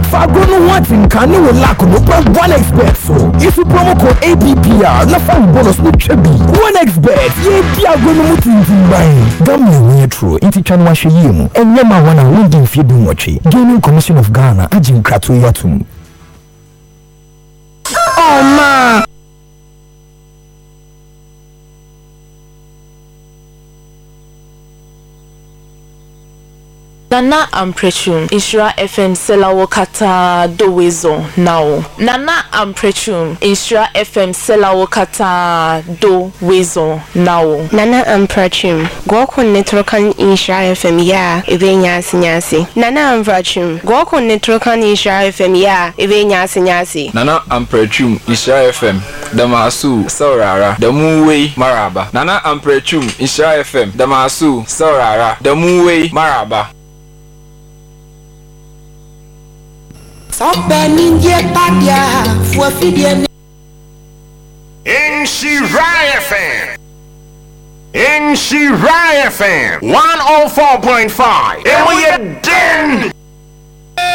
Fago no what in can no lack no one expert so. If you promo code APPR, no fun bonus no chebi. One expert, ye Piago no mutin buying. Gamma true, inti chanwa sheyemu. And yema wana wundin fedu mochi. Gaming Commission of Ghana, ajin kratu yatum. Oh man. Nana Amprechum, Insura FM Selawo Kata Dowezo now. Nana Amprechum, Insura FM Selawo Kata Dowezo now. Nana Amprechum, Goko Netrokan Insura FM ya, Evenya Sinyasi. Nana Amprechum, Goko Netrokan Insura FM ya, Evenya Sinyasi. Nana Amprechum, Insura FM, Damasu, Saurara, Damuwe, Maraba. Nana Amprechum, Insura FM, Damasu, Saurara, Damuwe, Maraba. Insura FM 104.5 and we are done.